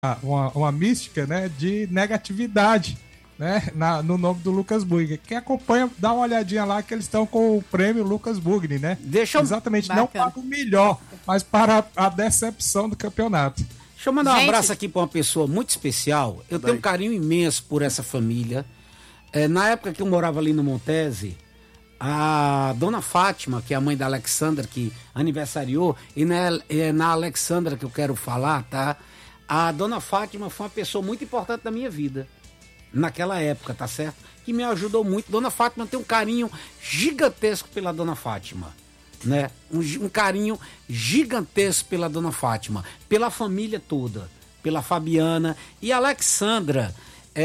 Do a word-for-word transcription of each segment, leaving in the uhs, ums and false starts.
uma, uma mística, né, de negatividade, né, na, no nome do Lucas Mugni. Quem acompanha, dá uma olhadinha lá que eles estão com o prêmio Lucas Mugni, né? Deixa eu... Exatamente, Bacana. não para o melhor, mas para a decepção do campeonato. Deixa eu mandar Gente... um abraço aqui para uma pessoa muito especial. Eu tenho um carinho imenso por essa família. É, na época que eu morava ali no Montese, a dona Fátima, que é a mãe da Alexandra, que aniversariou, e na, é na Alexandra que eu quero falar, tá? A dona Fátima foi uma pessoa muito importante da minha vida, naquela época, tá certo? Que me ajudou muito. Dona Fátima tem um carinho gigantesco pela dona Fátima, né? Um, um carinho gigantesco pela dona Fátima, pela família toda, pela Fabiana. E a Alexandra,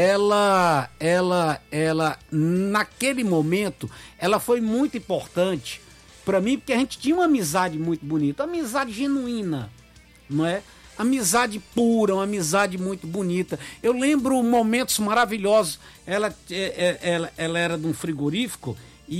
ela, ela, ela, naquele momento, ela foi muito importante para mim, porque a gente tinha uma amizade muito bonita, uma amizade genuína, não é? Amizade pura, uma amizade muito bonita. Eu lembro momentos maravilhosos. Ela, é, é, ela, ela era de um frigorífico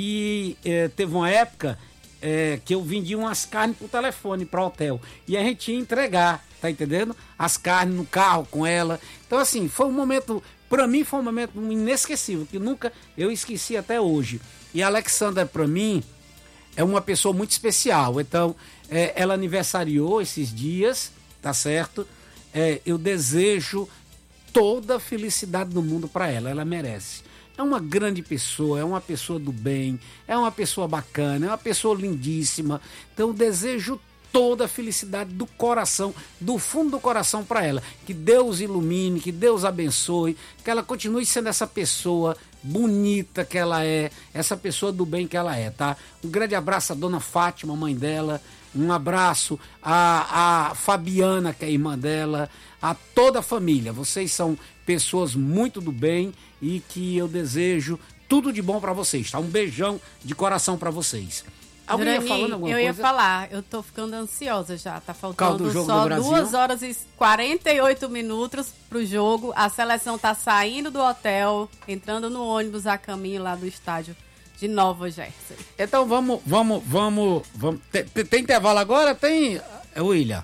e é, teve uma época é, que eu vendia umas carnes por telefone para o hotel. E a gente ia entregar, tá entendendo? As carnes no carro com ela. Então, assim, foi um momento, para mim, foi um momento inesquecível, que nunca eu esqueci até hoje. E a Alexandra, para mim, é uma pessoa muito especial. Então, é, ela aniversariou esses dias, tá certo? É, eu desejo toda a felicidade do mundo para ela, ela merece. É uma grande pessoa, é uma pessoa do bem, é uma pessoa bacana, é uma pessoa lindíssima. Então eu desejo toda a felicidade do coração, do fundo do coração para ela. Que Deus ilumine, que Deus abençoe, que ela continue sendo essa pessoa bonita que ela é, essa pessoa do bem que ela é, tá? Um grande abraço à dona Fátima, mãe dela. Um abraço à, à Fabiana, que é a irmã dela, a toda a família. Vocês são pessoas muito do bem e que eu desejo tudo de bom para vocês, tá? Um beijão de coração para vocês. Alguém ia falando alguma eu coisa? ia falar, eu tô ficando ansiosa já, tá Causa faltando do jogo só do Brasil? duas horas e quarenta e oito minutos pro jogo, a seleção tá saindo do hotel, entrando no ônibus a caminho lá do estádio de Nova Jersey. Então vamos, vamos, vamos, vamos. Tem, tem, tem intervalo agora? Tem, é, William?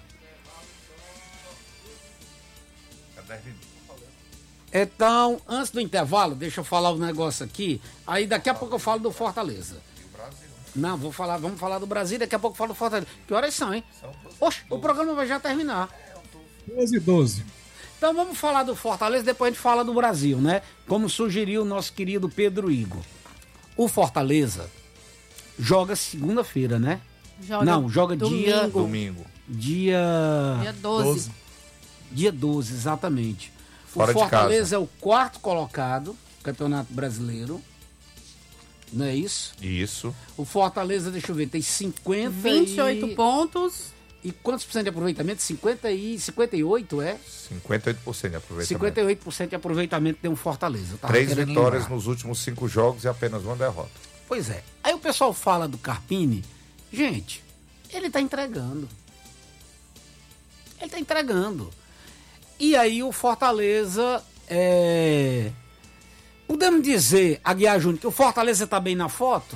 Então, antes do intervalo, deixa eu falar um negócio aqui. Aí daqui a pouco eu falo do Fortaleza. Não, vou falar, vamos falar do Brasil, daqui a pouco eu falo do Fortaleza. Que horas são, hein? Oxe, o programa vai já terminar. doze e doze. Então vamos falar do Fortaleza, depois a gente fala do Brasil, né? Como sugeriu o nosso querido Pedro Igor. O Fortaleza joga segunda-feira, né? Joga Não, joga domingo. dia... Domingo. Dia... Dia doze. doze. Dia doze, exatamente. Fora o de Fortaleza casa. é o quarto colocado do Campeonato Brasileiro. Não é isso? Isso. O Fortaleza, deixa eu ver, tem cinquenta vinte e oito e... pontos. E quantos por cento de aproveitamento? cinquenta e... cinquenta e oito, é? cinquenta e oito por cento de aproveitamento. cinquenta e oito por cento de aproveitamento tem um Fortaleza. Tava Três querendo vitórias lembrar. nos últimos cinco jogos e apenas uma derrota. Pois é. Aí o pessoal fala do Carpini. Gente, ele tá entregando. Ele tá entregando. E aí o Fortaleza é... Podemos dizer, Aguiar Júnior, que o Fortaleza tá bem na foto?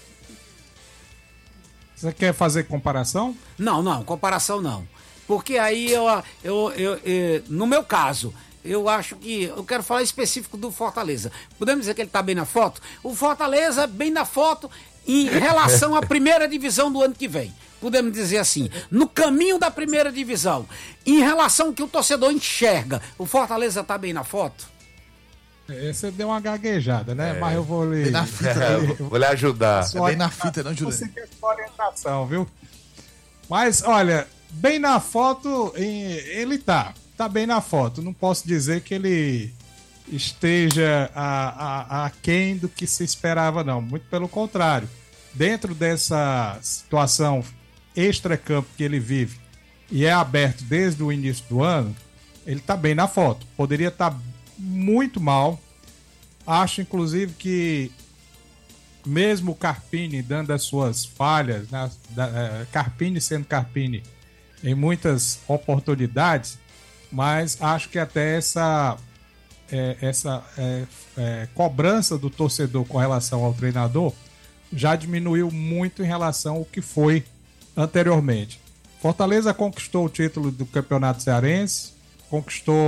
Você quer fazer comparação? Não, não, comparação não. Porque aí eu, eu, eu, eu, no meu caso, eu acho que eu quero falar específico do Fortaleza. Podemos dizer que ele está bem na foto? O Fortaleza bem na foto em relação à primeira divisão do ano que vem. Podemos dizer assim, no caminho da primeira divisão, em relação ao que o torcedor enxerga, o Fortaleza está bem na foto? Você deu uma gaguejada, né? É. Mas eu vou lhe... Bem na fita, É, né? vou lhe ajudar. É bem na fita, não, Você Juliano? quer sua orientação, viu? Mas, olha, bem na foto, em- ele tá. Tá bem na foto. Não posso dizer que ele esteja a, a, aquém do que se esperava, não. Muito pelo contrário. Dentro dessa situação extra-campo que ele vive e é aberto desde o início do ano, ele tá bem na foto. Poderia estar muito mal. Acho, inclusive, que mesmo o Carpini dando as suas falhas, né, da, eh, Carpini sendo Carpini em muitas oportunidades, mas acho que até essa, eh, essa eh, eh, cobrança do torcedor com relação ao treinador já diminuiu muito em relação ao que foi anteriormente. Fortaleza conquistou o título do Campeonato Cearense, conquistou